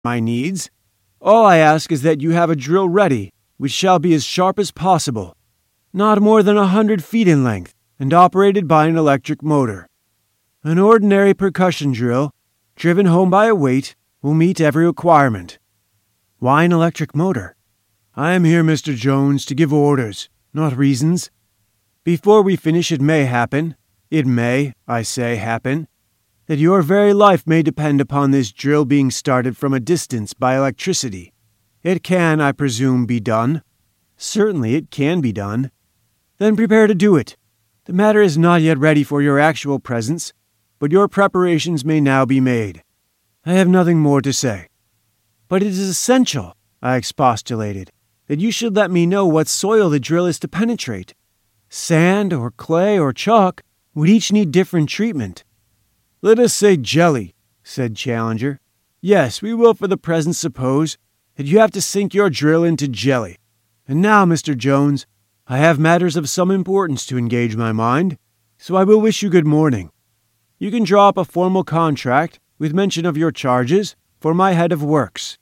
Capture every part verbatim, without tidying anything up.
my needs. All I ask is that you have a drill ready, which shall be as sharp as possible, not more than a hundred feet in length, and operated by an electric motor. An ordinary percussion drill, driven home by a weight, will meet every requirement." "Why an electric motor?" "I am here, Mister Jones, to give orders, not reasons. Before we finish, it may happen, it may, I say, happen, that your very life may depend upon this drill being started from a distance by electricity. It can, I presume, be done." "Certainly it can be done." "Then prepare to do it. The matter is not yet ready for your actual presence, but your preparations may now be made. I have nothing more to say." "But it is essential," I expostulated, "that you should let me know what soil the drill is to penetrate. Sand or clay or chalk would each need different treatment." "Let us say jelly," said Challenger. "Yes, we will for the present suppose that you have to sink your drill into jelly. And now, Mister Jones, I have matters of some importance to engage my mind, so I will wish you good morning. You can draw up a formal contract, with mention of your charges, for my head of works."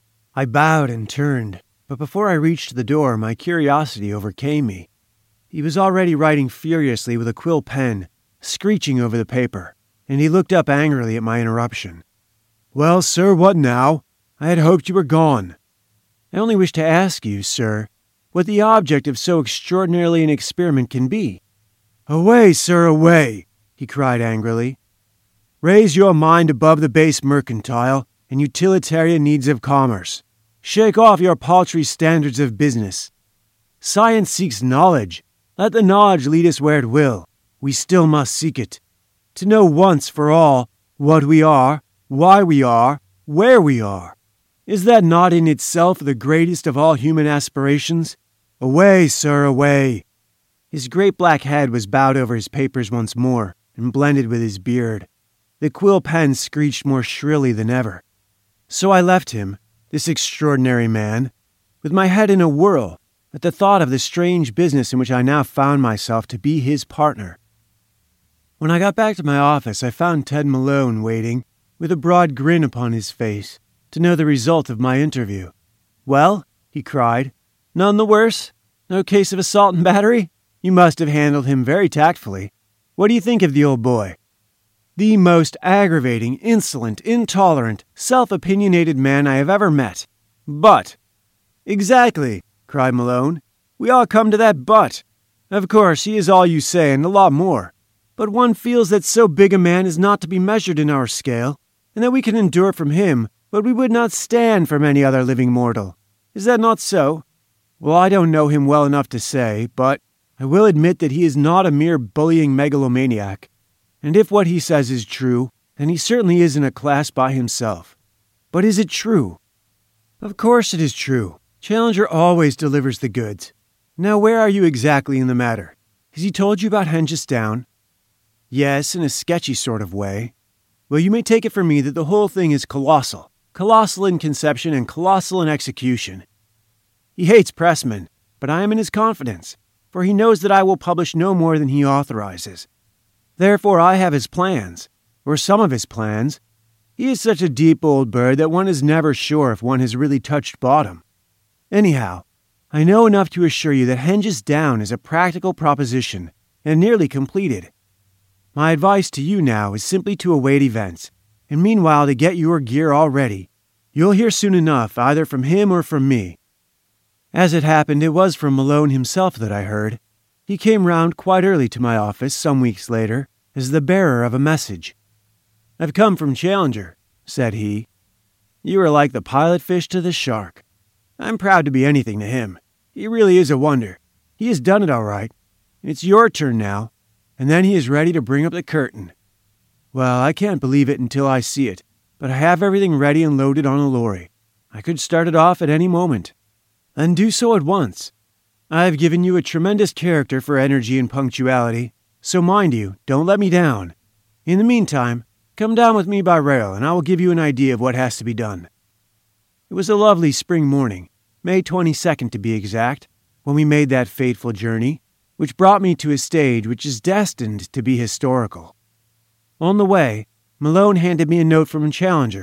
I bowed and turned, but before I reached the door, my curiosity overcame me. He was already writing furiously with a quill pen, screeching over the paper, and he looked up angrily at my interruption. "Well, sir, what now? I had hoped you were gone." "I only wish to ask you, sir, what the object of so extraordinarily an experiment can be." "Away, sir, away!" he cried angrily. "Raise your mind above the base mercantile and utilitarian needs of commerce. Shake off your paltry standards of business. Science seeks knowledge. Let the knowledge lead us where it will. We still must seek it. To know once for all what we are, why we are, where we are. Is that not in itself the greatest of all human aspirations? Away, sir, away." His great black head was bowed over his papers once more, and blended with his beard. The quill pen screeched more shrilly than ever. So I left him, this extraordinary man, with my head in a whirl at the thought of the strange business in which I now found myself to be his partner. When I got back to my office, I found Ted Malone waiting, with a broad grin upon his face, to know the result of my interview. "Well," he cried, "none the worse? No case of assault and battery? You must have handled him very tactfully. What do you think of the old boy?" "The most aggravating, insolent, intolerant, self-opinionated man I have ever met. But—" "Exactly," cried Malone. "We all come to that but. Of course, he is all you say and a lot more. But one feels that so big a man is not to be measured in our scale, and that we can endure from him what we would not stand from any other living mortal. Is that not so? Well, I don't know him well enough to say, but I will admit that he is not a mere bullying megalomaniac. And if what he says is true, then he certainly is in a class by himself. But is it true?" "Of course it is true. Challenger always delivers the goods. Now where are you exactly in the matter? Has he told you about Hengist Down?" "Yes, in a sketchy sort of way." "Well, you may take it from me that the whole thing is colossal. Colossal in conception and colossal in execution. He hates pressmen, but I am in his confidence, for he knows that I will publish no more than he authorizes. Therefore I have his plans, or some of his plans. He is such a deep old bird that one is never sure if one has really touched bottom. Anyhow, I know enough to assure you that Hengist Down is a practical proposition, and nearly completed. My advice to you now is simply to await events, and meanwhile to get your gear all ready. You'll hear soon enough, either from him or from me." As it happened, it was from Malone himself that I heard. He came round quite early to my office some weeks later, as the bearer of a message. "I've come from Challenger," said he. "You are like the pilot fish to the shark. I'm proud to be anything to him. He really is a wonder. He has done it all right. It's your turn now, and then he is ready to bring up the curtain. Well, I can't believe it until I see it, but I have everything ready and loaded on a lorry. I could start it off at any moment. And do so at once. I have given you a tremendous character for energy and punctuality, so mind you, don't let me down. In the meantime, come down with me by rail, and I will give you an idea of what has to be done." It was a lovely spring morning, May twenty-second to be exact, when we made that fateful journey, which brought me to a stage which is destined to be historical. On the way, Malone handed me a note from Challenger,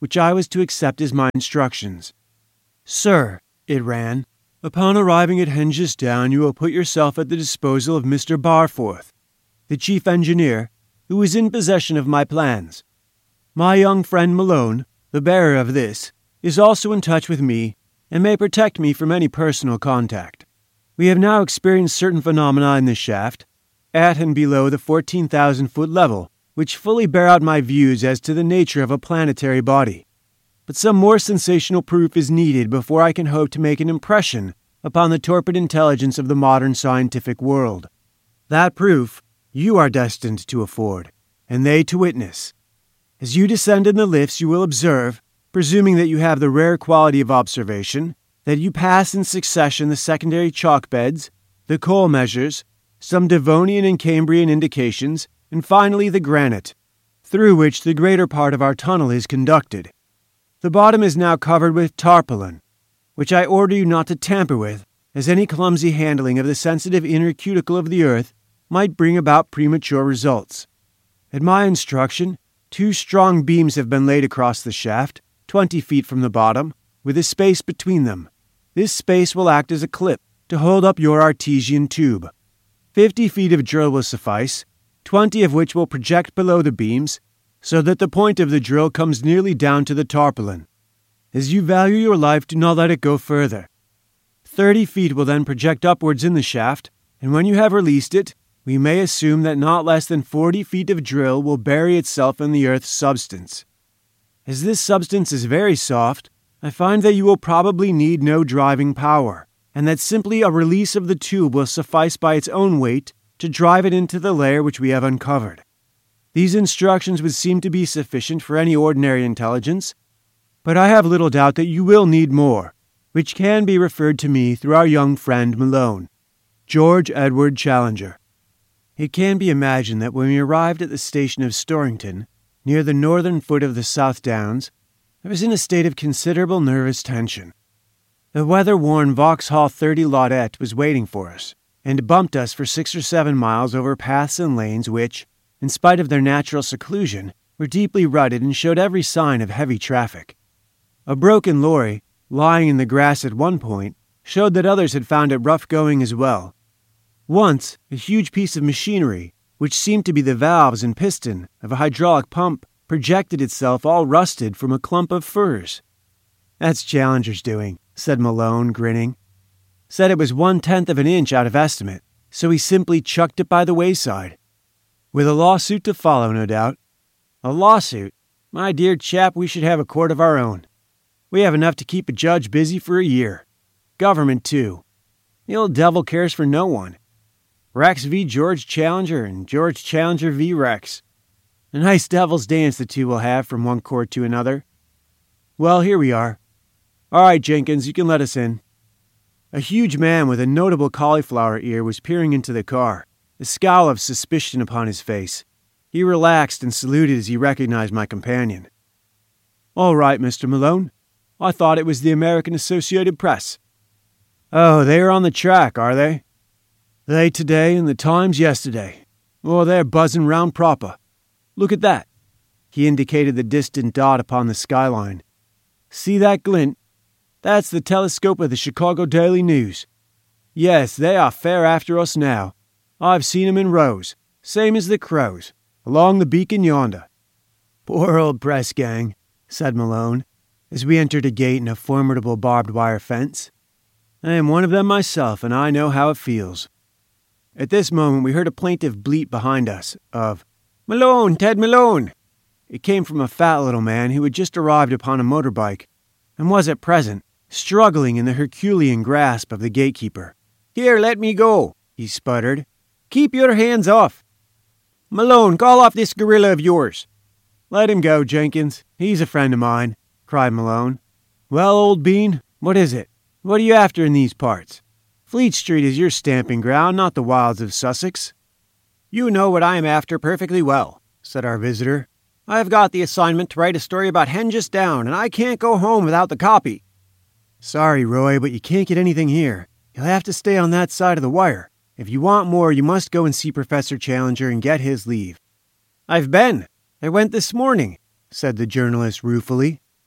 which I was to accept as my instructions. "Sir," it ran, "upon arriving at Hengist Down, you will put yourself at the disposal of Mister Barforth, the chief engineer, who is in possession of my plans. My young friend Malone, the bearer of this, is also in touch with me and may protect me from any personal contact. We have now experienced certain phenomena in this shaft, at and below the fourteen thousand foot level, which fully bear out my views as to the nature of a planetary body. But some more sensational proof is needed before I can hope to make an impression upon the torpid intelligence of the modern scientific world. That proof you are destined to afford, and they to witness. As you descend in the lifts, you will observe, presuming that you have the rare quality of observation, that you pass in succession the secondary chalk beds, the coal measures, some Devonian and Cambrian indications, and finally the granite, through which the greater part of our tunnel is conducted. The bottom is now covered with tarpaulin, which I order you not to tamper with, as any clumsy handling of the sensitive inner cuticle of the earth might bring about premature results. At my instruction, two strong beams have been laid across the shaft, twenty feet from the bottom, with a space between them. This space will act as a clip to hold up your artesian tube. Fifty feet of drill will suffice, twenty of which will project below the beams, so that the point of the drill comes nearly down to the tarpaulin. As you value your life, do not let it go further. Thirty feet will then project upwards in the shaft, and when you have released it, we may assume that not less than forty feet of drill will bury itself in the earth's substance. As this substance is very soft, I find that you will probably need no driving power, and that simply a release of the tube will suffice by its own weight to drive it into the layer which we have uncovered. These instructions would seem to be sufficient for any ordinary intelligence, but I have little doubt that you will need more, which can be referred to me through our young friend Malone. George Edward Challenger. It can be imagined that when we arrived at the station of Storrington, near the northern foot of the South Downs, I was in a state of considerable nervous tension. The weather-worn Vauxhall thirty Laudette was waiting for us, and bumped us for six or seven miles over paths and lanes which, in spite of their natural seclusion, were deeply rutted and showed every sign of heavy traffic. A broken lorry, lying in the grass at one point, showed that others had found it rough going as well. Once, a huge piece of machinery, which seemed to be the valves and piston of a hydraulic pump, projected itself all rusted from a clump of firs. "That's Challenger's doing," said Malone, grinning. "Said it was one-tenth of an inch out of estimate, so he simply chucked it by the wayside. With a lawsuit to follow, no doubt." "A lawsuit? My dear chap, we should have a court of our own. We have enough to keep a judge busy for a year. Government, too. The old devil cares for no one. Rex v. George Challenger and George Challenger v. Rex. A nice devil's dance the two will have from one court to another. Well, here we are. All right, Jenkins, you can let us in." A huge man with a notable cauliflower ear was peering into the car, a scowl of suspicion upon his face. He relaxed and saluted as he recognized my companion. "All right, Mister Malone. I thought it was the American Associated Press." "Oh, they are on the track, are they?" "They today and the Times yesterday. Oh, they're buzzing round proper. Look at that." He indicated the distant dot upon the skyline. "See that glint? That's the telescope of the Chicago Daily News. Yes, they are fair after us now. I've seen 'em in rows, same as the crows, along the beacon yonder." "Poor old press gang," said Malone, as we entered a gate in a formidable barbed wire fence. "I am one of them myself, and I know how it feels." At this moment we heard a plaintive bleat behind us of, "Malone, Ted Malone!" It came from a fat little man who had just arrived upon a motorbike, and was at present struggling in the Herculean grasp of the gatekeeper. "Here, let me go," he sputtered. "Keep your hands off. Malone, call off this gorilla of yours." "Let him go, Jenkins. He's a friend of mine," cried Malone. "Well, old bean, what is it? What are you after in these parts? Fleet Street is your stamping ground, not the wilds of Sussex." "You know what I am after perfectly well," said our visitor. "I have got the assignment to write a story about Hengist Down, and I can't go home without the copy." "Sorry, Roy, but you can't get anything here. You'll have to stay on that side of the wire. If you want more, you must go and see Professor Challenger and get his leave." "I've been. I went this morning," said the journalist ruefully.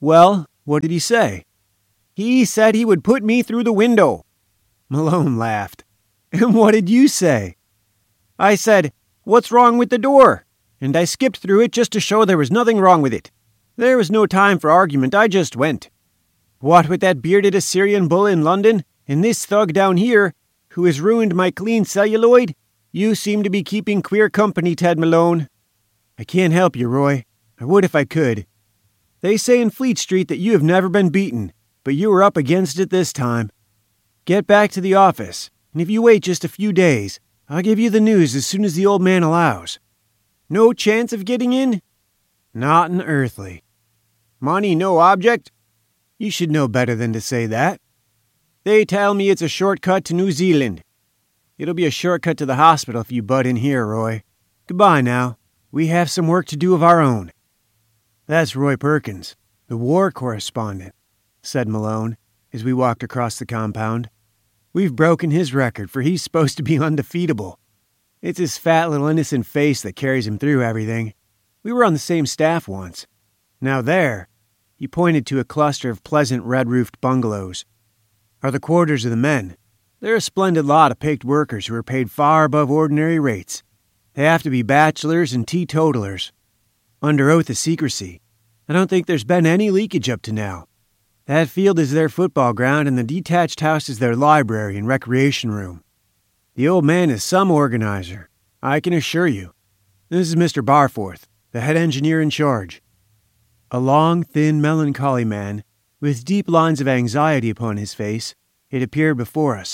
Well, what did he say? He said he would put me through the window. Malone laughed. And what did you say? I said, "What's wrong with the door?" And I skipped through it just to show there was nothing wrong with it. There was no time for argument, I just went. What with that bearded Assyrian bull in London, and this thug down here, who has ruined my clean celluloid, you seem to be keeping queer company, Ted Malone. I can't help you, Roy. I would if I could. They say in Fleet Street that you have never been beaten, but you were up against it this time. Get back to the office, and if you wait just a few days, I'll give you the news as soon as the old man allows. No chance of getting in? Not an earthly. Money no object? You should know better than to say that. They tell me it's a shortcut to New Zealand. It'll be a shortcut to the hospital if you butt in here, Roy. Goodbye now. We have some work to do of our own. That's Roy Perkins, the war correspondent, said Malone, as we walked across the compound. We've broken his record, for he's supposed to be undefeatable. It's his fat little innocent face that carries him through everything. We were on the same staff once. Now there, he pointed to a cluster of pleasant red-roofed bungalows, are the quarters of the men. They're a splendid lot of picked workers who are paid far above ordinary rates. They have to be bachelors and teetotalers. Under oath of secrecy. I don't think there's been any leakage up to now. That field is their football ground, and the detached house is their library and recreation room. The old man is some organizer, I can assure you. This is Mister Barforth, the head engineer in charge. A long, thin, melancholy man, with deep lines of anxiety upon his face, it appeared before us.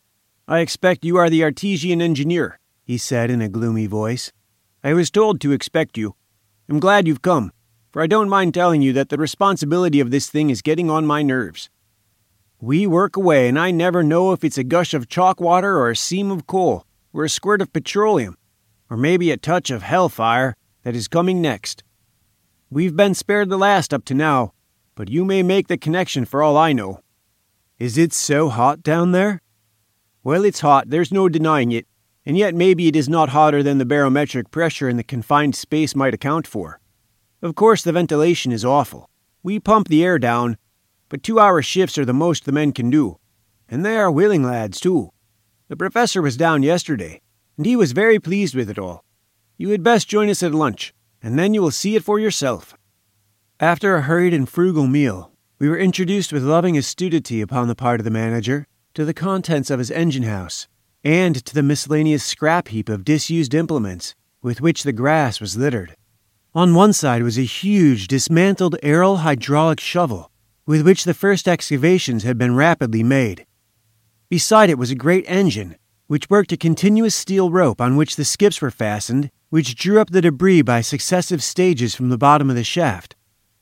I expect you are the Artesian engineer, he said in a gloomy voice. I was told to expect you. I'm glad you've come, for I don't mind telling you that the responsibility of this thing is getting on my nerves. We work away, and I never know if it's a gush of chalk water or a seam of coal, or a squirt of petroleum, or maybe a touch of hellfire that is coming next. We've been spared the last up to now, but you may make the connection for all I know. Is it so hot down there? Well, it's hot, there's no denying it, and yet maybe it is not hotter than the barometric pressure in the confined space might account for. Of course, the ventilation is awful. We pump the air down, but two-hour shifts are the most the men can do, and they are willing lads, too. The professor was down yesterday, and he was very pleased with it all. You had best join us at lunch, and then you will see it for yourself. After a hurried and frugal meal, we were introduced with loving assiduity upon the part of the manager to the contents of his engine house, and to the miscellaneous scrap heap of disused implements with which the grass was littered. On one side was a huge, dismantled aerial hydraulic shovel, with which the first excavations had been rapidly made. Beside it was a great engine, which worked a continuous steel rope on which the skips were fastened, which drew up the debris by successive stages from the bottom of the shaft.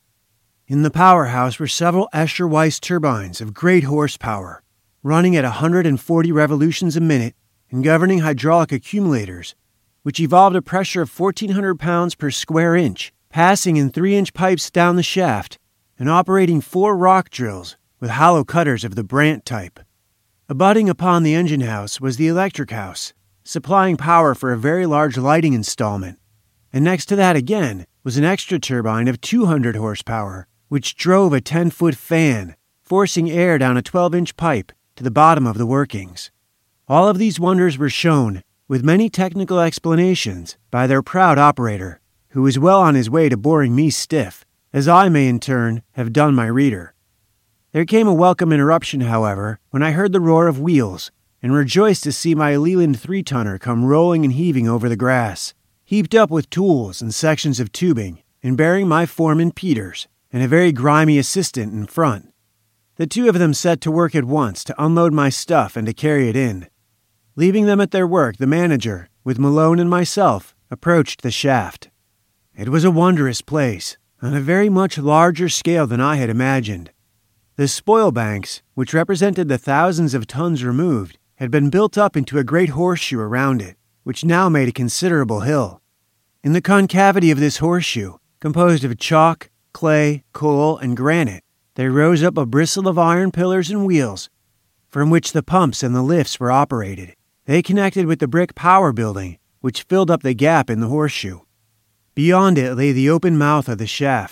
In the powerhouse were several Escher-Weiss turbines of great horsepower, running at one hundred forty revolutions a minute and governing hydraulic accumulators, which evolved a pressure of fourteen hundred pounds per square inch, passing in three-inch pipes down the shaft, and operating four rock drills with hollow cutters of the Brandt type. Abutting upon the engine house was the electric house, supplying power for a very large lighting installment, and next to that again was an extra turbine of two hundred horsepower, which drove a ten-foot fan, forcing air down a twelve-inch pipe to the bottom of the workings. All of these wonders were shown, with many technical explanations, by their proud operator, who was well on his way to boring me stiff, as I may in turn have done my reader. There came a welcome interruption, however, when I heard the roar of wheels, and rejoiced to see my Leland three-tonner come rolling and heaving over the grass, heaped up with tools and sections of tubing, and bearing my foreman Peters, and a very grimy assistant in front. The two of them set to work at once to unload my stuff and to carry it in. Leaving them at their work, the manager, with Malone and myself, approached the shaft. It was a wondrous place, on a very much larger scale than I had imagined. The spoil banks, which represented the thousands of tons removed, had been built up into a great horseshoe around it, which now made a considerable hill. In the concavity of this horseshoe, composed of chalk, clay, coal, and granite, there rose up a bristle of iron pillars and wheels, from which the pumps and the lifts were operated. They connected with the brick power building, which filled up the gap in the horseshoe. Beyond it lay the open mouth of the shaft,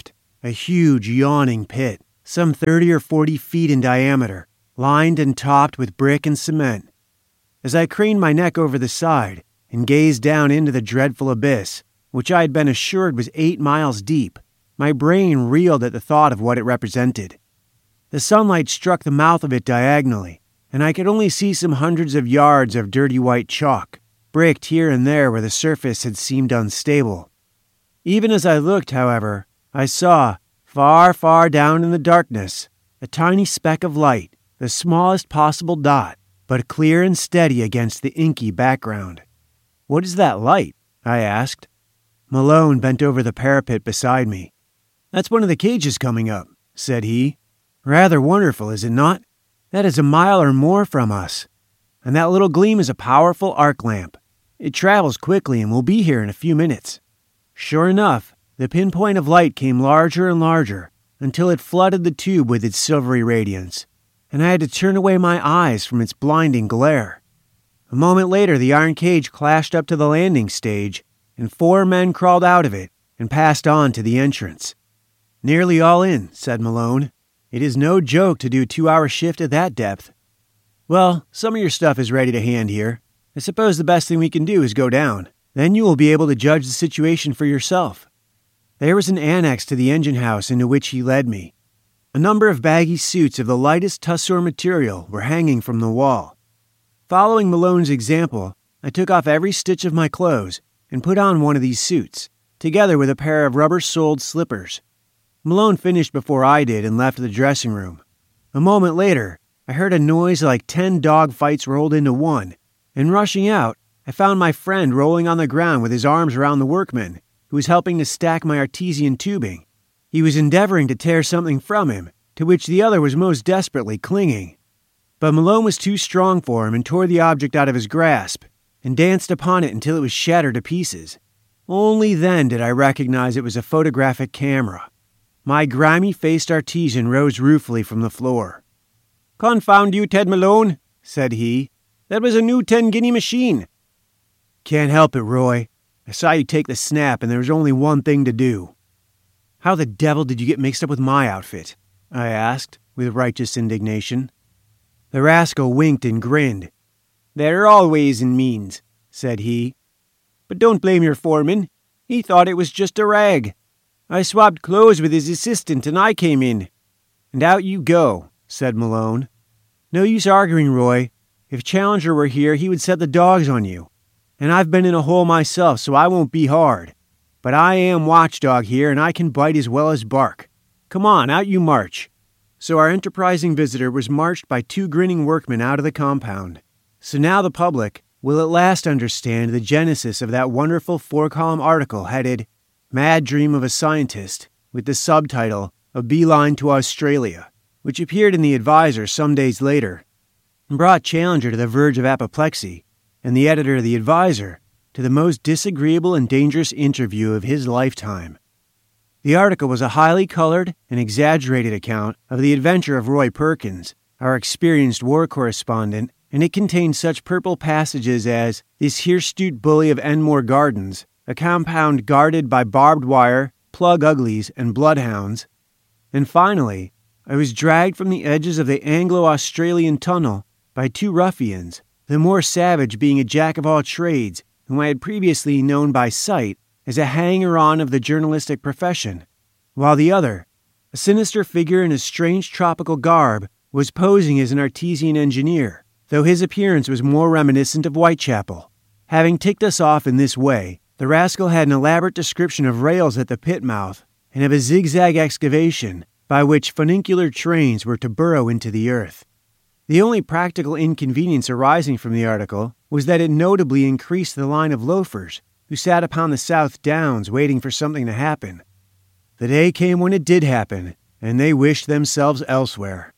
a huge, yawning pit, some thirty or forty feet in diameter, lined and topped with brick and cement. As I craned my neck over the side and gazed down into the dreadful abyss, which I had been assured was eight miles deep, my brain reeled at the thought of what it represented. The sunlight struck the mouth of it diagonally, and I could only see some hundreds of yards of dirty white chalk, bricked here and there where the surface had seemed unstable. Even as I looked, however, I saw, far, far down in the darkness, a tiny speck of light, the smallest possible dot, but clear and steady against the inky background. "What is that light?" I asked. Malone bent over the parapet beside me. "That's one of the cages coming up," said he. "Rather wonderful, is it not? That is a mile or more from us. And that little gleam is a powerful arc lamp. It travels quickly and will be here in a few minutes." Sure enough, the pinpoint of light came larger and larger until it flooded the tube with its silvery radiance, and I had to turn away my eyes from its blinding glare. A moment later, the iron cage clashed up to the landing stage, and four men crawled out of it and passed on to the entrance. "Nearly all in," said Malone. "It is no joke to do a two-hour shift at that depth. Well, some of your stuff is ready to hand here. I suppose the best thing we can do is go down. Then you will be able to judge the situation for yourself." There was an annex to the engine house into which he led me. A number of baggy suits of the lightest tussore material were hanging from the wall. Following Malone's example, I took off every stitch of my clothes and put on one of these suits, together with a pair of rubber-soled slippers. Malone finished before I did and left the dressing room. A moment later, I heard a noise like ten dog fights rolled into one, and rushing out, I found my friend rolling on the ground with his arms around the workman, who was helping to stack my artesian tubing. He was endeavoring to tear something from him, to which the other was most desperately clinging. But Malone was too strong for him and tore the object out of his grasp, and danced upon it until it was shattered to pieces. Only then did I recognize it was a photographic camera. My grimy-faced artesian rose ruefully from the floor. "Confound you, Ted Malone," said he. "That was a new ten-guinea machine." "Can't help it, Roy. I saw you take the snap, and there was only one thing to do." "How the devil did you get mixed up with my outfit?" I asked, with righteous indignation. The rascal winked and grinned. "There are all ways and means," said he. "But don't blame your foreman. He thought it was just a rag. I swapped clothes with his assistant, and I came in." "And out you go," said Malone. "No use arguing, Roy. If Challenger were here, he would set the dogs on you. And I've been in a hole myself, so I won't be hard. But I am watchdog here, and I can bite as well as bark. Come on, out you march." So our enterprising visitor was marched by two grinning workmen out of the compound. So now the public will at last understand the genesis of that wonderful four-column article headed "Mad Dream of a Scientist," with the subtitle "A Beeline to Australia," which appeared in the Advisor some days later, and brought Challenger to the verge of apoplexy, and the editor of the Advisor to the most disagreeable and dangerous interview of his lifetime. The article was a highly colored and exaggerated account of the adventure of Roy Perkins, our experienced war correspondent, and it contained such purple passages as "This hirsute bully of Enmore Gardens, a compound guarded by barbed wire, plug uglies, and bloodhounds." And finally, I was dragged from the edges of the Anglo-Australian tunnel by two ruffians, the more savage being a jack-of-all-trades whom I had previously known by sight as a hanger-on of the journalistic profession, while the other, a sinister figure in a strange tropical garb, was posing as an artesian engineer, though his appearance was more reminiscent of Whitechapel. Having ticked us off in this way, the rascal had an elaborate description of rails at the pit mouth and of a zigzag excavation by which funicular trains were to burrow into the earth. The only practical inconvenience arising from the article was that it notably increased the line of loafers who sat upon the South Downs waiting for something to happen. The day came when it did happen, and they wished themselves elsewhere.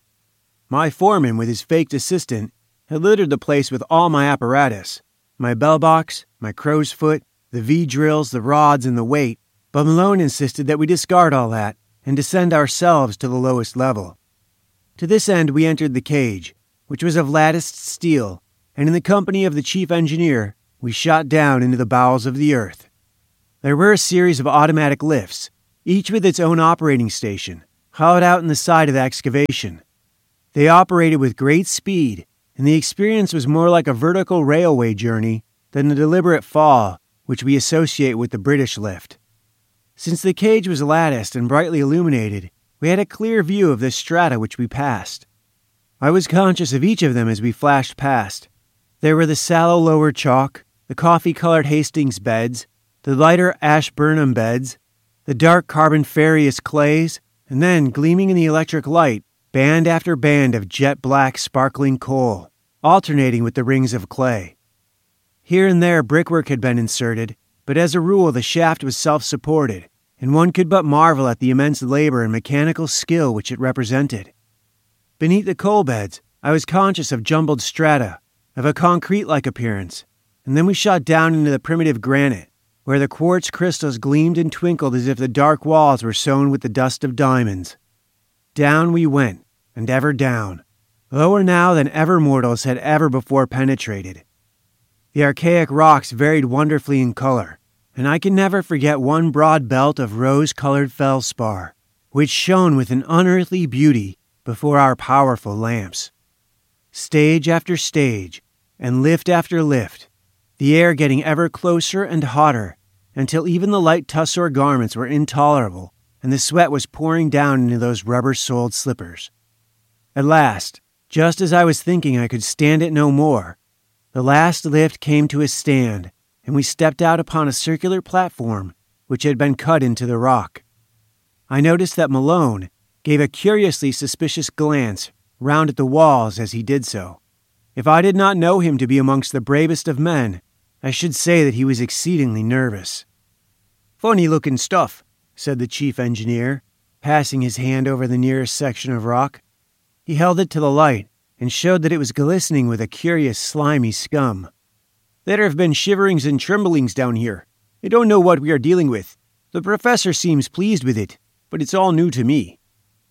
My foreman, with his faked assistant, had littered the place with all my apparatus, my bell box, my crow's foot, the V-drills, the rods, and the weight, but Malone insisted that we discard all that and descend ourselves to the lowest level. To this end we entered the cage, which was of latticed steel, and in the company of the chief engineer, we shot down into the bowels of the earth. There were a series of automatic lifts, each with its own operating station, hollowed out in the side of the excavation. They operated with great speed, and the experience was more like a vertical railway journey than the deliberate fall which we associate with the British lift. Since the cage was latticed and brightly illuminated, we had a clear view of the strata which we passed. I was conscious of each of them as we flashed past. There were the sallow lower chalk, the coffee-colored Hastings beds, the lighter Ashburnham beds, the dark Carboniferous clays, and then, gleaming in the electric light, band after band of jet-black sparkling coal, alternating with the rings of clay. Here and there brickwork had been inserted, but as a rule the shaft was self-supported, and one could but marvel at the immense labor and mechanical skill which it represented. Beneath the coal beds, I was conscious of jumbled strata, of a concrete-like appearance, and then we shot down into the primitive granite, where the quartz crystals gleamed and twinkled as if the dark walls were sown with the dust of diamonds. Down we went, and ever down, lower now than ever mortals had ever before penetrated. The archaic rocks varied wonderfully in color, and I can never forget one broad belt of rose-colored feldspar, which shone with an unearthly beauty before our powerful lamps. Stage after stage, and lift after lift, the air getting ever closer and hotter, until even the light tussore garments were intolerable, and the sweat was pouring down into those rubber-soled slippers. At last, just as I was thinking I could stand it no more, the last lift came to a stand, and we stepped out upon a circular platform which had been cut into the rock. I noticed that Malone gave a curiously suspicious glance round at the walls as he did so. If I did not know him to be amongst the bravest of men, I should say that he was exceedingly nervous. "Funny-looking stuff," said the chief engineer, passing his hand over the nearest section of rock. He held it to the light and showed that it was glistening with a curious slimy scum. "There have been shiverings and tremblings down here. I don't know what we are dealing with. The professor seems pleased with it, but it's all new to me."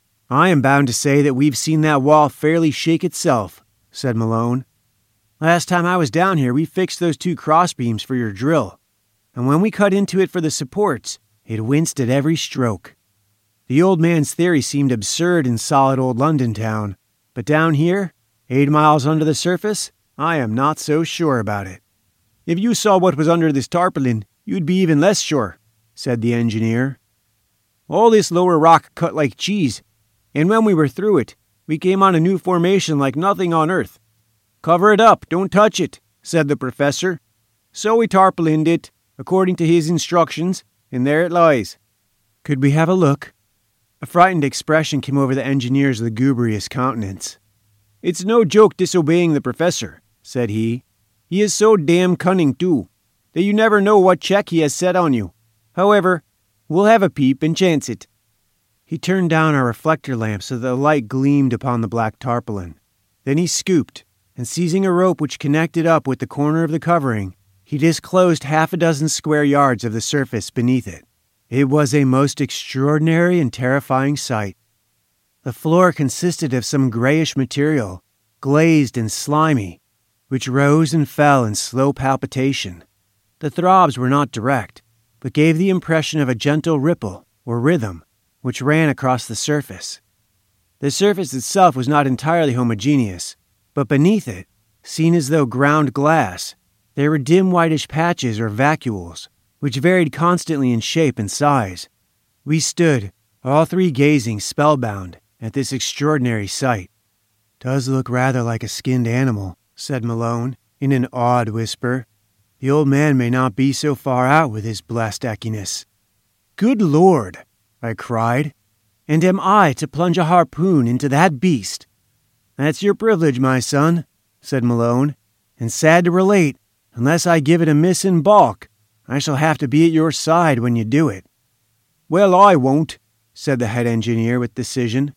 "I am bound to say that we've seen that wall fairly shake itself," said Malone. "Last time I was down here we fixed those two crossbeams for your drill, and when we cut into it for the supports, it winced at every stroke. The old man's theory seemed absurd in solid old London town, but down here, eight miles under the surface, I am not so sure about it." "If you saw what was under this tarpaulin, you'd be even less sure," said the engineer. "All this lower rock cut like cheese, and when we were through it, we came on a new formation like nothing on earth. 'Cover it up, don't touch it,' said the professor. So we tarpaulined it, according to his instructions, and there it lies." "Could we have a look?" A frightened expression came over the engineer's lugubrious countenance. "It's no joke disobeying the professor," said he. "He is so damn cunning, too, that you never know what check he has set on you. However, we'll have a peep and chance it." He turned down our reflector lamp so that the light gleamed upon the black tarpaulin. Then he scooped, and seizing a rope which connected up with the corner of the covering, he disclosed half a dozen square yards of the surface beneath it. It was a most extraordinary and terrifying sight. The floor consisted of some grayish material, glazed and slimy, which rose and fell in slow palpitation. The throbs were not direct, but gave the impression of a gentle ripple, or rhythm, which ran across the surface. The surface itself was not entirely homogeneous, but beneath it, seen as though ground glass, there were dim whitish patches or vacuoles, which varied constantly in shape and size. We stood, all three gazing spellbound, at this extraordinary sight. "Does look rather like a skinned animal," said Malone, in an awed whisper. "The old man may not be so far out with his blessed eckiness." "Good Lord!" I cried. "And am I to plunge a harpoon into that beast?" "That's your privilege, my son," said Malone, "and sad to relate, unless I give it a miss in baulk, I shall have to be at your side when you do it." "Well, I won't," said the head engineer with decision.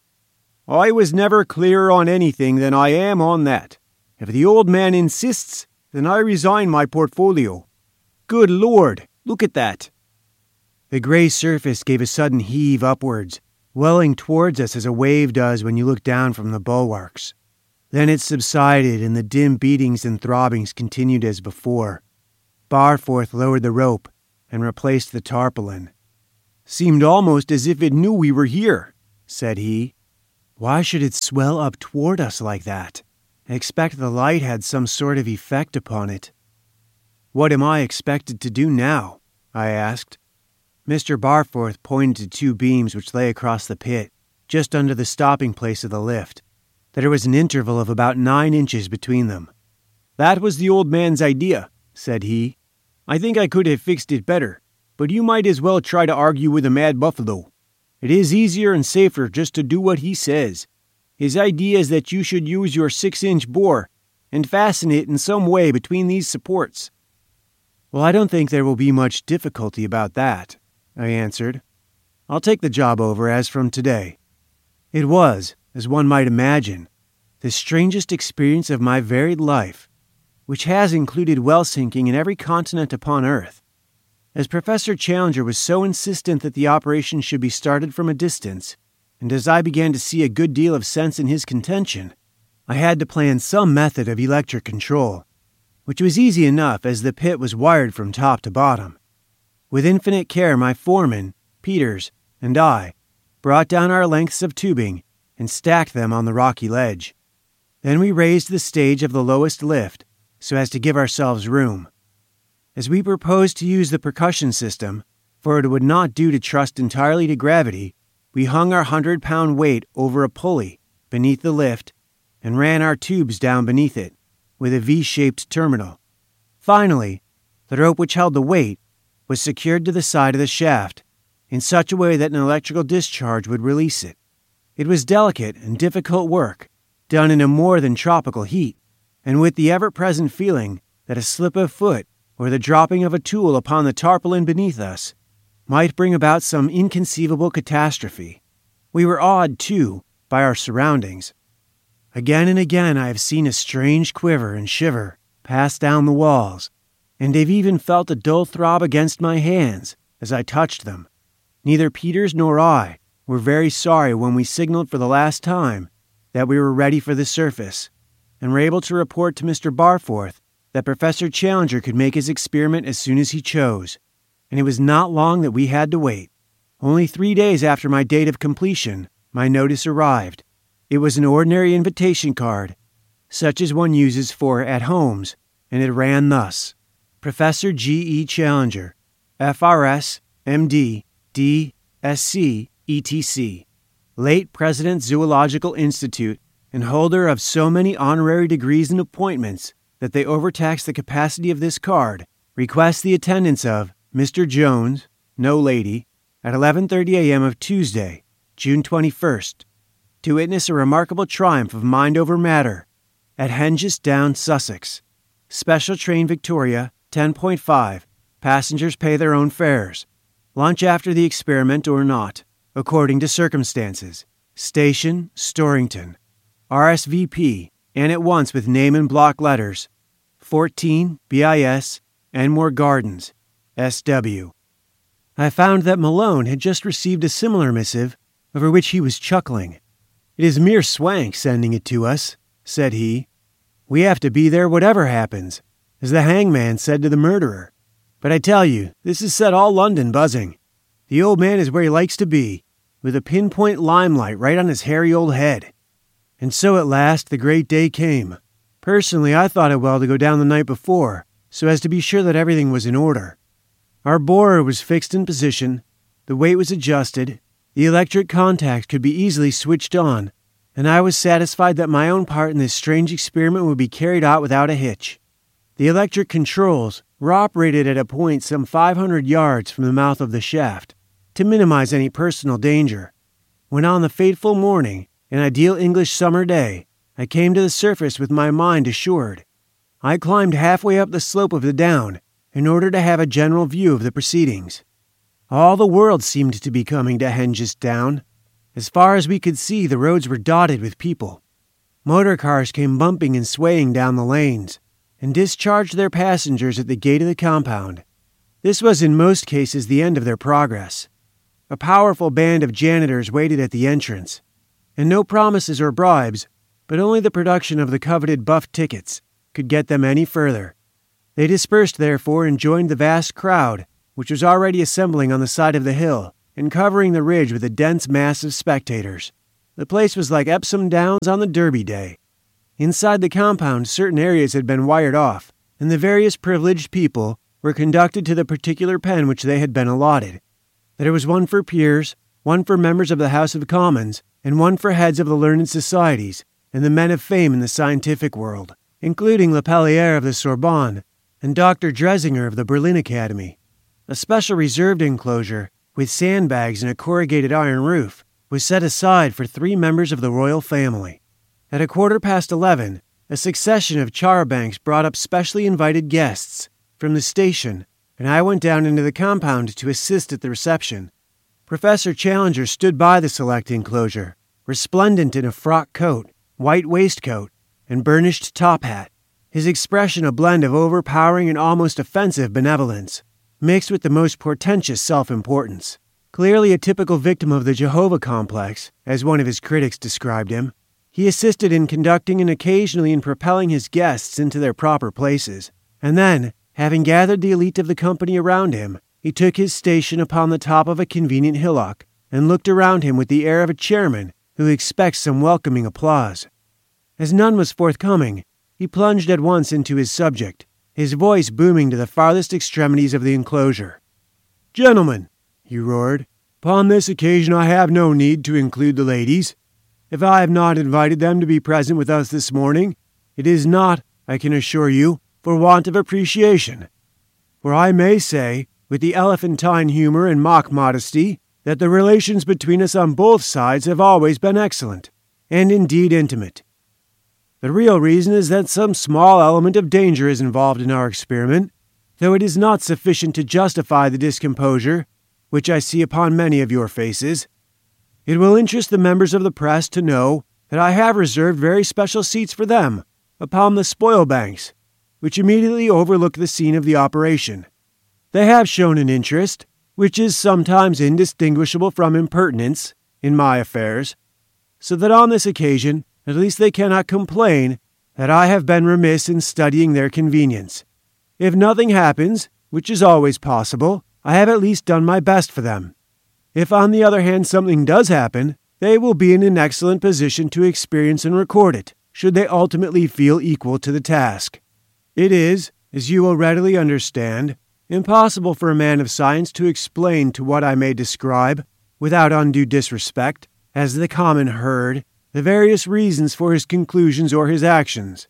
"I was never clearer on anything than I am on that. If the old man insists, then I resign my portfolio. Good Lord, look at that." The gray surface gave a sudden heave upwards, welling towards us as a wave does when you look down from the bulwarks. Then it subsided, and the dim beatings and throbbings continued as before. Barforth lowered the rope and replaced the tarpaulin. seemed almost as if it knew we were here," said he. "Why should it swell up toward us like that? I expect the light had some sort of effect upon it." "What am I expected to do now?" I asked. Mister Barforth pointed to two beams which lay across the pit, just under the stopping place of the lift. There was an interval of about nine inches between them. "That was the old man's idea," said he. "I think I could have fixed it better, but you might as well try to argue with a mad buffalo. It is easier and safer just to do what he says. His idea is that you should use your six-inch bore and fasten it in some way between these supports." "Well, I don't think there will be much difficulty about that," I answered. "I'll take the job over as from today." It was, as one might imagine, the strangest experience of my varied life, which has included well sinking in every continent upon Earth. As Professor Challenger was so insistent that the operation should be started from a distance, and as I began to see a good deal of sense in his contention, I had to plan some method of electric control, which was easy enough as the pit was wired from top to bottom. With infinite care, my foreman, Peters, and I brought down our lengths of tubing and stacked them on the rocky ledge. Then we raised the stage of the lowest lift so as to give ourselves room. As we proposed to use the percussion system, for it would not do to trust entirely to gravity, we hung our hundred-pound weight over a pulley beneath the lift and ran our tubes down beneath it, with a V-shaped terminal. Finally, the rope which held the weight was secured to the side of the shaft in such a way that an electrical discharge would release it. It was delicate and difficult work, done in a more than tropical heat, and with the ever-present feeling that a slip of foot or the dropping of a tool upon the tarpaulin beneath us might bring about some inconceivable catastrophe. We were awed, too, by our surroundings. Again and again I have seen a strange quiver and shiver pass down the walls, and have even felt a dull throb against my hands as I touched them. Neither Peters nor I were very sorry when we signaled for the last time that we were ready for the surface, and were able to report to Mister Barforth that Professor Challenger could make his experiment as soon as he chose, and it was not long that we had to wait. Only three days after my date of completion, my notice arrived. It was an ordinary invitation card, such as one uses for at-homes, and it ran thus: Professor G E Challenger, F R S, M D, D, S C, E T C, late President Zoological Institute, and holder of so many honorary degrees and appointments that they overtax the capacity of this card, requests the attendance of Mister Jones, no lady, at eleven thirty a.m. of Tuesday, June twenty-first, to witness a remarkable triumph of mind over matter at Hengist Down, Sussex. Special train Victoria, ten point five. Passengers pay their own fares. Lunch after the experiment or not, according to circumstances. Station, Storrington. R S V P, and at once with name in block letters. fourteen B I S, Enmore Gardens, S W I found that Malone had just received a similar missive, over which he was chuckling. "It is mere swank sending it to us," said he. "We have to be there whatever happens, as the hangman said to the murderer. But I tell you, this has set all London buzzing. The old man is where he likes to be, with a pinpoint limelight right on his hairy old head." And so at last the great day came. Personally, I thought it well to go down the night before, so as to be sure that everything was in order. Our borer was fixed in position, the weight was adjusted, the electric contact could be easily switched on, and I was satisfied that my own part in this strange experiment would be carried out without a hitch. The electric controls were operated at a point some five hundred yards from the mouth of the shaft, to minimize any personal danger. When on the fateful morning, an ideal English summer day, I came to the surface with my mind assured. I climbed halfway up the slope of the down in order to have a general view of the proceedings. All the world seemed to be coming to Hengist Down. As far as we could see, the roads were dotted with people. Motor cars came bumping and swaying down the lanes, and discharged their passengers at the gate of the compound. This was in most cases the end of their progress. A powerful band of janitors waited at the entrance, and no promises or bribes, but only the production of the coveted buff tickets, could get them any further. They dispersed, therefore, and joined the vast crowd, which was already assembling on the side of the hill and covering the ridge with a dense mass of spectators. The place was like Epsom Downs on the Derby Day. Inside the compound, certain areas had been wired off, and the various privileged people were conducted to the particular pen which they had been allotted. There was one for peers, one for members of the House of Commons, and one for heads of the learned societies and the men of fame in the scientific world, including Le Pellier of the Sorbonne and Doctor Dresinger of the Berlin Academy. A special reserved enclosure, with sandbags and a corrugated iron roof, was set aside for three members of the royal family. At a quarter past eleven, a succession of char-a-bancs brought up specially invited guests from the station, and I went down into the compound to assist at the reception. Professor Challenger stood by the select enclosure, resplendent in a frock coat, white waistcoat, and burnished top hat, his expression a blend of overpowering and almost offensive benevolence, mixed with the most portentous self-importance. Clearly a typical victim of the Jehovah complex, as one of his critics described him, he assisted in conducting and occasionally in propelling his guests into their proper places, and then, having gathered the elite of the company around him, he took his station upon the top of a convenient hillock and looked around him with the air of a chairman who expects some welcoming applause. As none was forthcoming, he plunged at once into his subject, his voice booming to the farthest extremities of the enclosure. "Gentlemen," he roared, "upon this occasion I have no need to include the ladies. If I have not invited them to be present with us this morning, it is not, I can assure you, for want of appreciation. For I may say, with the elephantine humor and mock modesty, that the relations between us on both sides have always been excellent, and indeed intimate. The real reason is that some small element of danger is involved in our experiment, though it is not sufficient to justify the discomposure which I see upon many of your faces. It will interest the members of the press to know that I have reserved very special seats for them upon the spoil banks, which immediately overlook the scene of the operation. They have shown an interest, which is sometimes indistinguishable from impertinence, in my affairs, so that on this occasion at least they cannot complain that I have been remiss in studying their convenience. If nothing happens, which is always possible, I have at least done my best for them. If on the other hand something does happen, they will be in an excellent position to experience and record it, should they ultimately feel equal to the task. It is, as you will readily understand, impossible for a man of science to explain to what I may describe, without undue disrespect, as the common herd, the various reasons for his conclusions or his actions.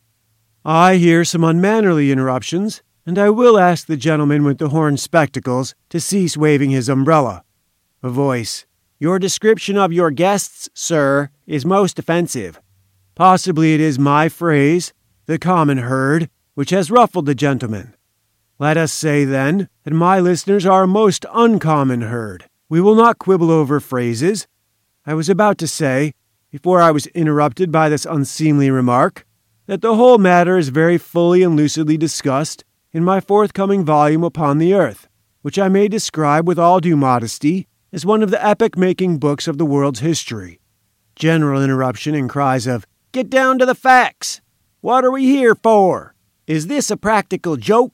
I hear some unmannerly interruptions, and I will ask the gentleman with the horn spectacles to cease waving his umbrella. A voice. Your description of your guests, sir, is most offensive. Possibly it is my phrase, the common herd, which has ruffled the gentleman. Let us say, then, that my listeners are a most uncommon herd. We will not quibble over phrases. I was about to say, before I was interrupted by this unseemly remark, that the whole matter is very fully and lucidly discussed in my forthcoming volume upon the earth, which I may describe with all due modesty as one of the epoch-making books of the world's history. General interruption and cries of, "Get down to the facts! What are we here for? Is this a practical joke?"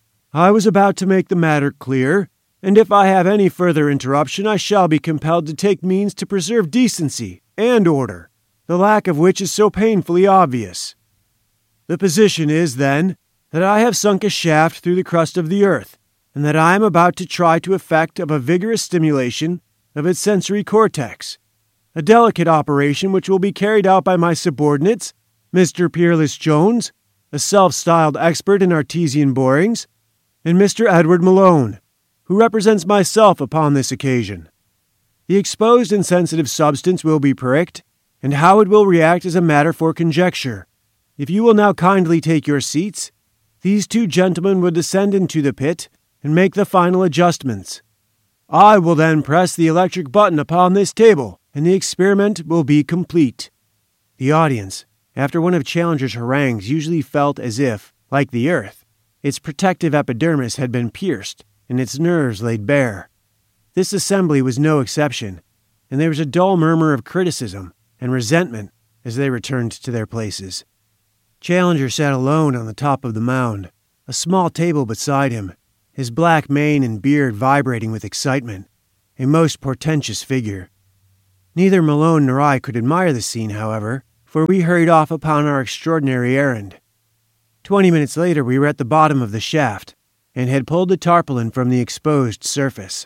I was about to make the matter clear, and if I have any further interruption I shall be compelled to take means to preserve decency and order, the lack of which is so painfully obvious. The position is, then, that I have sunk a shaft through the crust of the earth, and that I am about to try to effect of a vigorous stimulation of its sensory cortex, a delicate operation which will be carried out by my subordinates, Mister Peerless Jones, a self-styled expert in artesian borings, and Mister Edward Malone, who represents myself upon this occasion. The exposed and sensitive substance will be pricked, and how it will react is a matter for conjecture. If you will now kindly take your seats, these two gentlemen will descend into the pit and make the final adjustments. I will then press the electric button upon this table, and the experiment will be complete." The audience, after one of Challenger's harangues, usually felt as if, like the earth, its protective epidermis had been pierced and its nerves laid bare. This assembly was no exception, and there was a dull murmur of criticism and resentment as they returned to their places. Challenger sat alone on the top of the mound, a small table beside him, his black mane and beard vibrating with excitement, a most portentous figure. Neither Malone nor I could admire the scene, however, for we hurried off upon our extraordinary errand. Twenty minutes later we were at the bottom of the shaft, and had pulled the tarpaulin from the exposed surface.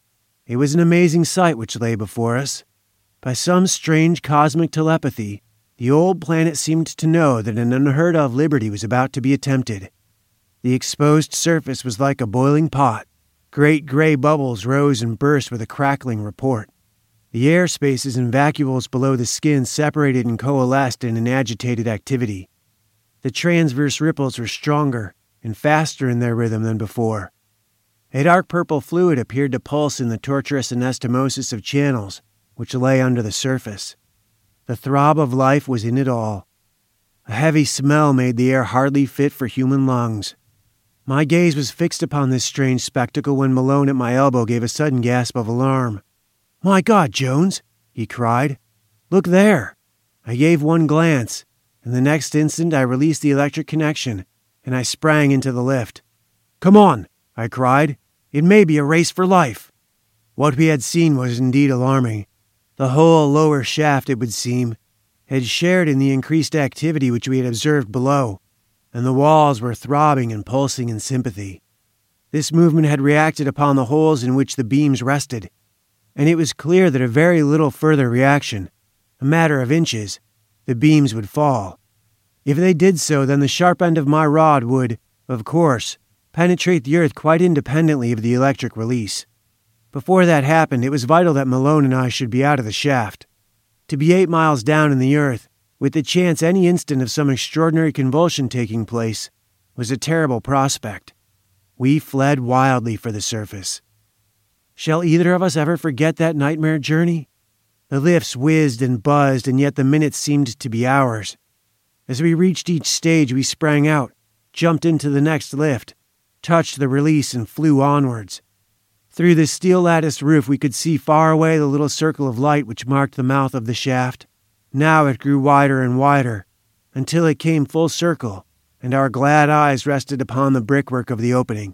It was an amazing sight which lay before us. By some strange cosmic telepathy, the old planet seemed to know that an unheard-of liberty was about to be attempted. The exposed surface was like a boiling pot. Great gray bubbles rose and burst with a crackling report. The air spaces and vacuoles below the skin separated and coalesced in an agitated activity. The transverse ripples were stronger and faster in their rhythm than before. A dark purple fluid appeared to pulse in the tortuous anastomosis of channels which lay under the surface. The throb of life was in it all. A heavy smell made the air hardly fit for human lungs. My gaze was fixed upon this strange spectacle when Malone at my elbow gave a sudden gasp of alarm. "My God, Jones!" he cried. "Look there!" I gave one glance, and the next instant I released the electric connection, and I sprang into the lift. "Come on!" I cried. "It may be a race for life." What we had seen was indeed alarming. The whole lower shaft, it would seem, had shared in the increased activity which we had observed below, and the walls were throbbing and pulsing in sympathy. This movement had reacted upon the holes in which the beams rested, and it was clear that a very little further reaction, a matter of inches, the beams would fall. If they did so, then the sharp end of my rod would, of course, penetrate the earth quite independently of the electric release. Before that happened, it was vital that Malone and I should be out of the shaft. To be eight miles down in the earth, with the chance any instant of some extraordinary convulsion taking place, was a terrible prospect. We fled wildly for the surface. Shall either of us ever forget that nightmare journey? The lifts whizzed and buzzed, and yet the minutes seemed to be hours. As we reached each stage, we sprang out, jumped into the next lift, touched the release, and flew onwards. Through the steel-latticed roof we could see far away the little circle of light which marked the mouth of the shaft. Now it grew wider and wider, until it came full circle, and our glad eyes rested upon the brickwork of the opening.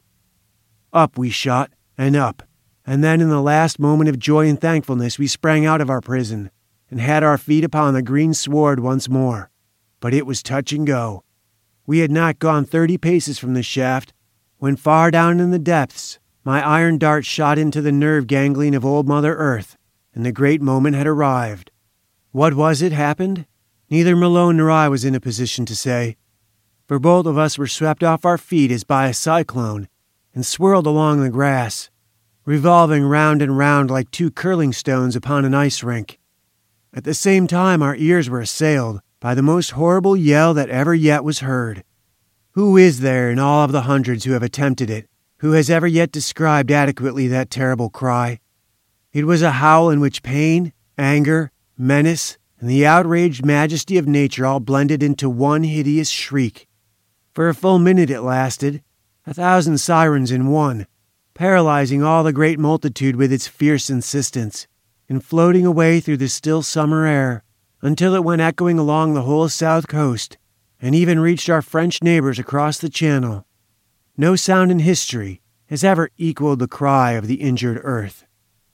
Up we shot, and up, and then in the last moment of joy and thankfulness we sprang out of our prison, and had our feet upon the green sward once more. But it was touch and go. We had not gone thirty paces from the shaft, when far down in the depths, my iron dart shot into the nerve ganglion of old Mother Earth, and the great moment had arrived. What was it happened? Neither Malone nor I was in a position to say, for both of us were swept off our feet as by a cyclone, and swirled along the grass, revolving round and round like two curling stones upon an ice rink. At the same time our ears were assailed by the most horrible yell that ever yet was heard. Who is there in all of the hundreds who have attempted it, who has ever yet described adequately that terrible cry? It was a howl in which pain, anger, menace, and the outraged majesty of nature all blended into one hideous shriek. For a full minute it lasted, a thousand sirens in one, paralyzing all the great multitude with its fierce insistence, and floating away through the still summer air, until it went echoing along the whole south coast, and even reached our French neighbors across the channel. No sound in history has ever equaled the cry of the injured earth.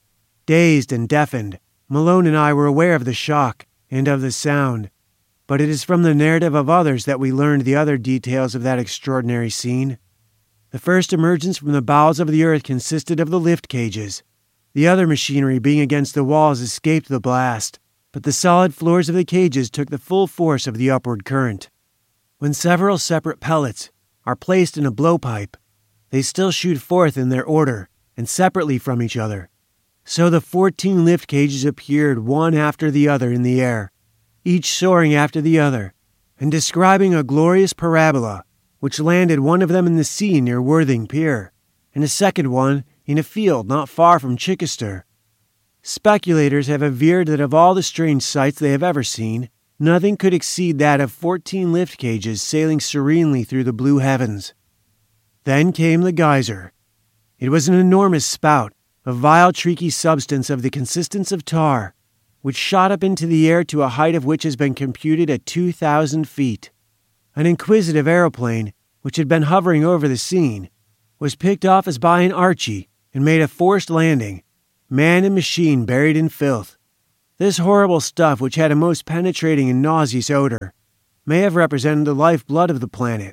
Dazed and deafened, Malone and I were aware of the shock and of the sound, but it is from the narrative of others that we learned the other details of that extraordinary scene. The first emergence from the bowels of the earth consisted of the lift cages. The other machinery being against the walls escaped the blast, but the solid floors of the cages took the full force of the upward current. When several separate pellets are placed in a blowpipe, they still shoot forth in their order and separately from each other. So the fourteen lift cages appeared one after the other in the air, each soaring after the other, and describing a glorious parabola, which landed one of them in the sea near Worthing Pier, and a second one in a field not far from Chichester. Speculators have averred that of all the strange sights they have ever seen, nothing could exceed that of fourteen lift cages sailing serenely through the blue heavens. Then came the geyser. It was an enormous spout, a vile treaky substance of the consistence of tar, which shot up into the air to a height of which has been computed at two thousand feet. An inquisitive aeroplane, which had been hovering over the scene, was picked off as by an Archie and made a forced landing, man and machine buried in filth. This horrible stuff, which had a most penetrating and nauseous odor, may have represented the lifeblood of the planet.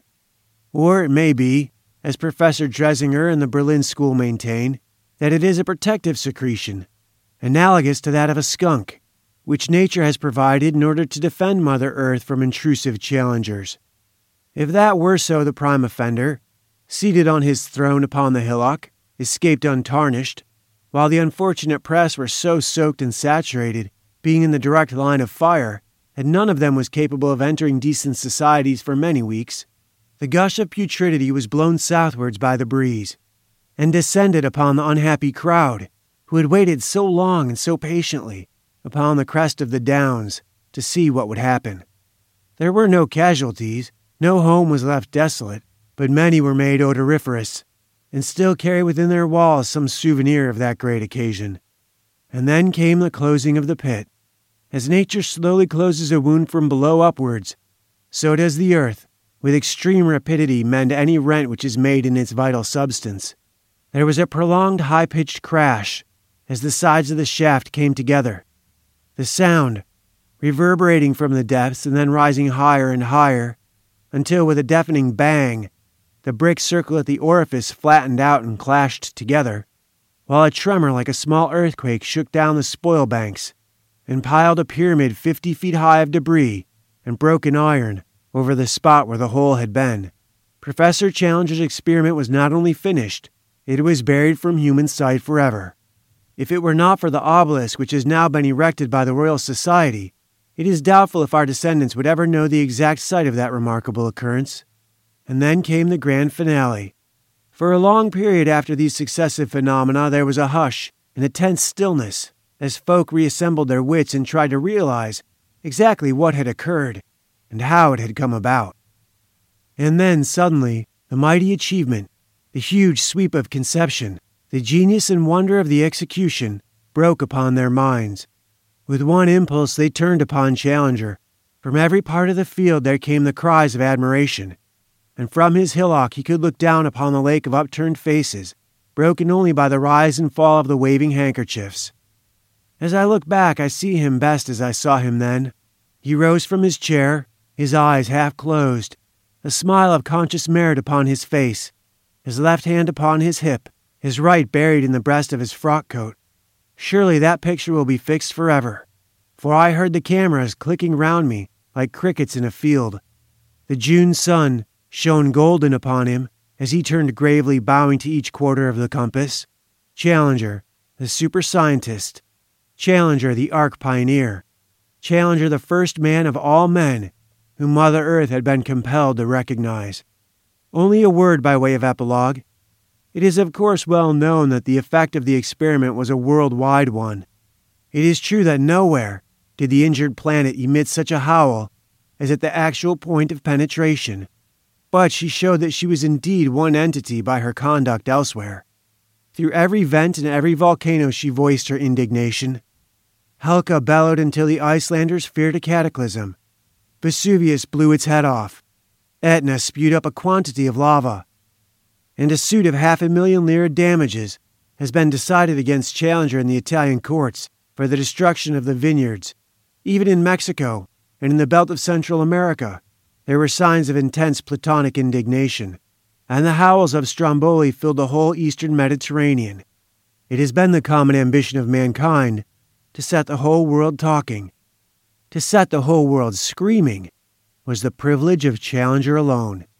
Or it may be, as Professor Dresinger and the Berlin School maintain, that it is a protective secretion, analogous to that of a skunk, which nature has provided in order to defend Mother Earth from intrusive challengers. If that were so, the prime offender, seated on his throne upon the hillock, escaped untarnished, while the unfortunate press were so soaked and saturated, being in the direct line of fire, that none of them was capable of entering decent societies for many weeks. The gush of putridity was blown southwards by the breeze, and descended upon the unhappy crowd, who had waited so long and so patiently upon the crest of the downs to see what would happen. There were no casualties, no home was left desolate, but many were made odoriferous, and still carry within their walls some souvenir of that great occasion. And then came the closing of the pit. As nature slowly closes a wound from below upwards, so does the earth, with extreme rapidity, mend any rent which is made in its vital substance. There was a prolonged high-pitched crash as the sides of the shaft came together. The sound, reverberating from the depths and then rising higher and higher, until with a deafening bang, the brick circle at the orifice flattened out and clashed together, while a tremor like a small earthquake shook down the spoil banks and piled a pyramid fifty feet high of debris and broken iron over the spot where the hole had been. Professor Challenger's experiment was not only finished, it was buried from human sight forever. If it were not for the obelisk which has now been erected by the Royal Society, it is doubtful if our descendants would ever know the exact site of that remarkable occurrence. And then came the grand finale. For a long period after these successive phenomena, there was a hush and a tense stillness as folk reassembled their wits and tried to realize exactly what had occurred and how it had come about. And then, suddenly, the mighty achievement, the huge sweep of conception, the genius and wonder of the execution broke upon their minds. With one impulse they turned upon Challenger. From every part of the field there came the cries of admiration, and from his hillock he could look down upon the lake of upturned faces, broken only by the rise and fall of the waving handkerchiefs. As I look back, I see him best as I saw him then. He rose from his chair, his eyes half closed, a smile of conscious merit upon his face, his left hand upon his hip, his right buried in the breast of his frock coat. Surely that picture will be fixed forever, for I heard the cameras clicking round me like crickets in a field. The June sun shone golden upon him as he turned gravely bowing to each quarter of the compass. Challenger, the super scientist. Challenger, the arc pioneer. Challenger, the first man of all men whom Mother Earth had been compelled to recognize. Only a word by way of epilogue. It is of course well known that the effect of the experiment was a worldwide one. It is true that nowhere did the injured planet emit such a howl as at the actual point of penetration, but she showed that she was indeed one entity by her conduct elsewhere. Through every vent and every volcano she voiced her indignation. Helka bellowed until the Icelanders feared a cataclysm. Vesuvius blew its head off. Etna spewed up a quantity of lava. And a suit of half a million lira damages has been decided against Challenger in the Italian courts for the destruction of the vineyards. Even in Mexico and in the belt of Central America, there were signs of intense Platonic indignation, and the howls of Stromboli filled the whole eastern Mediterranean. It has been the common ambition of mankind to set the whole world talking. To set the whole world screaming was the privilege of Challenger alone.